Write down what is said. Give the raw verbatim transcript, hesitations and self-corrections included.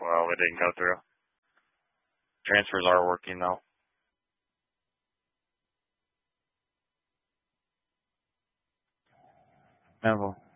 well, it didn't go through. Transfers are working though. Neville.